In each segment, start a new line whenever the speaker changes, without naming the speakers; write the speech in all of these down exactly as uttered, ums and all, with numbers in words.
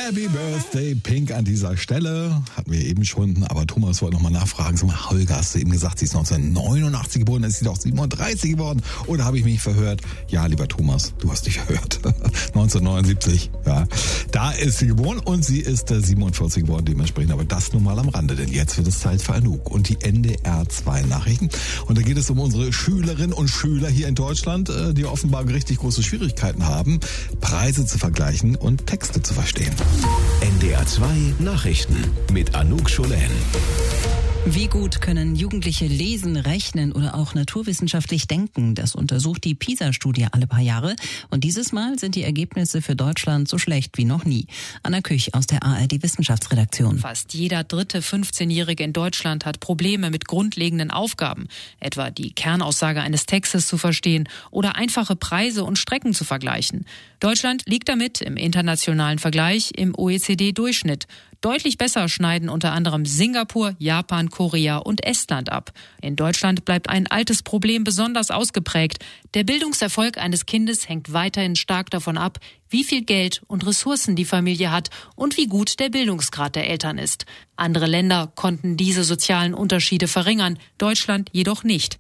Happy Birthday Pink an dieser Stelle. Hatten wir eben schon, aber Thomas wollte nochmal nachfragen. Sag mal, Holger, hast du eben gesagt, sie ist neunzehnhundertneunundachtzig geboren, ist sie doch siebenunddreißig geworden? Oder habe ich mich verhört? Ja, lieber Thomas, du hast dich verhört. neunzehnhundertneunundsiebzig, ja. Da ist sie geboren und sie ist äh, siebenundvierzig geworden dementsprechend. Aber das nun mal am Rande, denn jetzt wird es Zeit für Anouk und die N D R zwei Nachrichten. Und da geht es um unsere Schülerinnen und Schüler hier in Deutschland, äh, die offenbar richtig große Schwierigkeiten haben, Preise zu vergleichen und Texte zu verstehen.
N D R zwei Nachrichten mit Anouk Scholen.
Wie gut können Jugendliche lesen, rechnen oder auch naturwissenschaftlich denken? Das untersucht die PISA-Studie alle paar Jahre. Und dieses Mal sind die Ergebnisse für Deutschland so schlecht wie noch nie. Anna Küch aus der A R D-Wissenschaftsredaktion.
Fast jeder dritte fünfzehnjährige in Deutschland hat Probleme mit grundlegenden Aufgaben. Etwa die Kernaussage eines Textes zu verstehen oder einfache Preise und Strecken zu vergleichen. Deutschland liegt damit im internationalen Vergleich im O E C D-Durchschnitt. Deutlich besser schneiden unter anderem Singapur, Japan, Korea und Estland ab. In Deutschland bleibt ein altes Problem besonders ausgeprägt. Der Bildungserfolg eines Kindes hängt weiterhin stark davon ab, wie viel Geld und Ressourcen die Familie hat und wie gut der Bildungsgrad der Eltern ist. Andere Länder konnten diese sozialen Unterschiede verringern, Deutschland jedoch nicht.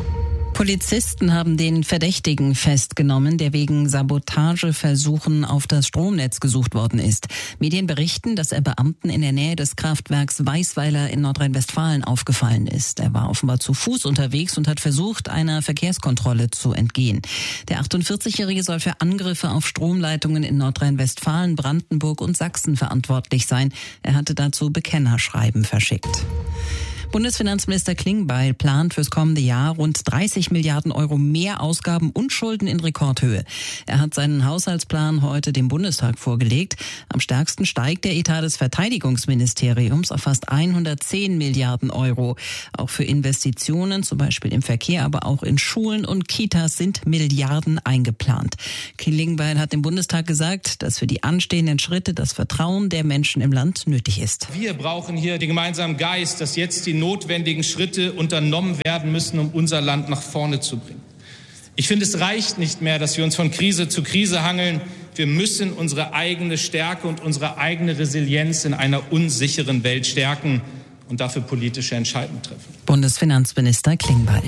Polizisten haben den Verdächtigen festgenommen, der wegen Sabotageversuchen auf das Stromnetz gesucht worden ist. Medien berichten, dass er Beamten in der Nähe des Kraftwerks Weißweiler in Nordrhein-Westfalen aufgefallen ist. Er war offenbar zu Fuß unterwegs und hat versucht, einer Verkehrskontrolle zu entgehen. Der achtundvierzigjährige soll für Angriffe auf Stromleitungen in Nordrhein-Westfalen, Brandenburg und Sachsen verantwortlich sein. Er hatte dazu Bekennerschreiben verschickt. Bundesfinanzminister Klingbeil plant fürs kommende Jahr rund dreißig Milliarden Euro mehr Ausgaben und Schulden in Rekordhöhe. Er hat seinen Haushaltsplan heute dem Bundestag vorgelegt. Am stärksten steigt der Etat des Verteidigungsministeriums auf fast hundertzehn Milliarden Euro. Auch für Investitionen, zum Beispiel im Verkehr, aber auch in Schulen und Kitas sind Milliarden eingeplant. Klingbeil hat dem Bundestag gesagt, dass für die anstehenden Schritte das Vertrauen der Menschen im Land nötig ist.
Wir brauchen hier den gemeinsamen Geist, dass jetzt die notwendigen Schritte unternommen werden müssen, um unser Land nach vorne zu bringen. Ich finde, es reicht nicht mehr, dass wir uns von Krise zu Krise hangeln. Wir müssen unsere eigene Stärke und unsere eigene Resilienz in einer unsicheren Welt stärken und dafür politische Entscheidungen treffen.
Bundesfinanzminister Klingbeil.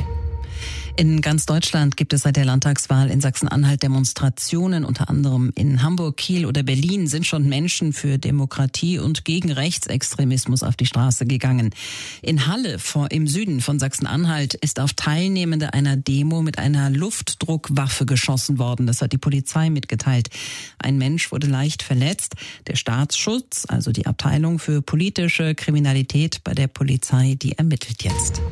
In ganz Deutschland gibt es seit der Landtagswahl in Sachsen-Anhalt Demonstrationen. Unter anderem in Hamburg, Kiel oder Berlin sind schon Menschen für Demokratie und gegen Rechtsextremismus auf die Straße gegangen. In Halle vor, im Süden von Sachsen-Anhalt ist auf Teilnehmende einer Demo mit einer Luftdruckwaffe geschossen worden. Das hat die Polizei mitgeteilt. Ein Mensch wurde leicht verletzt. Der Staatsschutz, also die Abteilung für politische Kriminalität bei der Polizei, die ermittelt jetzt.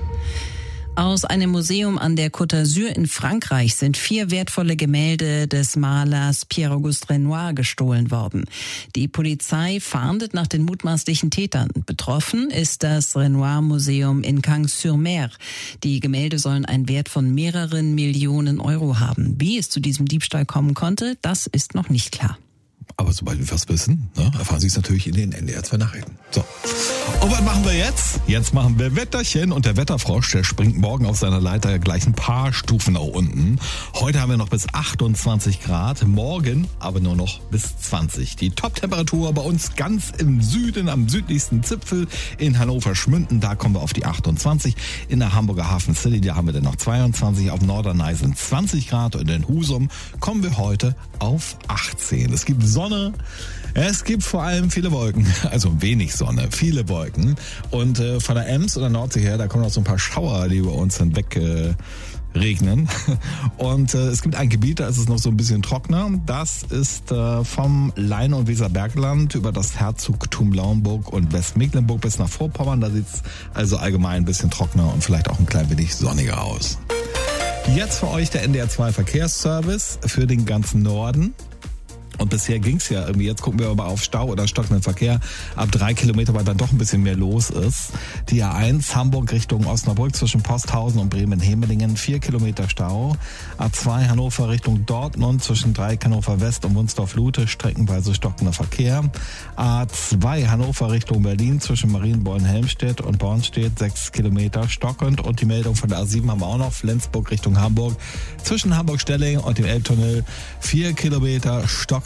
Aus einem Museum an der Côte d'Azur in Frankreich sind vier wertvolle Gemälde des Malers Pierre-Auguste Renoir gestohlen worden. Die Polizei fahndet nach den mutmaßlichen Tätern. Betroffen ist das Renoir-Museum in Cagnes-sur-Mer. Die Gemälde sollen einen Wert von mehreren Millionen Euro haben. Wie es zu diesem Diebstahl kommen konnte, das ist noch nicht klar.
Aber sobald wir was wissen, ne, erfahren Sie es natürlich in den N D R zwei Nachrichten. So. Und was machen wir jetzt? Jetzt machen wir Wetterchen und der Wetterfrosch, der springt morgen auf seiner Leiter gleich ein paar Stufen nach unten. Heute haben wir noch bis achtundzwanzig Grad, morgen aber nur noch bis zwanzig. Die Top-Temperatur bei uns ganz im Süden, am südlichsten Zipfel in Hannover-Schmünden, da kommen wir auf die achtundzwanzig. In der Hamburger Hafen City, da haben wir dann noch zweiundzwanzig, auf Norderney sind zwanzig Grad und in Husum kommen wir heute auf achtzehn. Es gibt Sonne, es gibt vor allem viele Wolken, also wenig Sonne, viele Wolken. Und äh, von der Ems oder Nordsee her, da kommen noch so ein paar Schauer, die über uns hinweg äh, regnen. Und äh, es gibt ein Gebiet, da ist es noch so ein bisschen trockener. Das ist äh, vom Leine- und Weserbergland über das Herzogtum Lauenburg und Westmecklenburg bis nach Vorpommern. Da sieht es also allgemein ein bisschen trockener und vielleicht auch ein klein wenig sonniger aus. Jetzt für euch der N D R zwei Verkehrsservice für den ganzen Norden. Und bisher ging's ja irgendwie, jetzt gucken wir aber auf Stau oder stockenden Verkehr, ab drei Kilometer, weil dann doch ein bisschen mehr los ist. Die A eins Hamburg Richtung Osnabrück zwischen Posthausen und Bremen-Hemelingen, vier Kilometer Stau. A zwei Hannover Richtung Dortmund zwischen Dreieck Hannover West und Wunsdorf-Lute, streckenweise stockender Verkehr. A zwei Hannover Richtung Berlin zwischen Marienborn-Helmstedt und Bornstedt, sechs Kilometer stockend. Und die Meldung von der A sieben haben wir auch noch, Flensburg Richtung Hamburg zwischen Hamburg-Stelling und dem Elbtunnel, vier Kilometer stockend.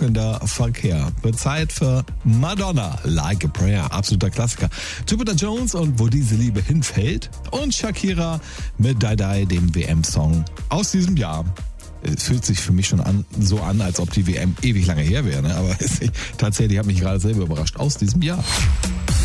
stockender Verkehr. Wird Zeit für Madonna, Like a Prayer, absoluter Klassiker. Jupiter Jones und Wo diese Liebe hinfällt und Shakira mit Die Die, dem W M-Song aus diesem Jahr. Es fühlt sich für mich schon an, so an, als ob die W M ewig lange her wäre, ne? Aber es, tatsächlich hat mich gerade selber überrascht, aus diesem Jahr.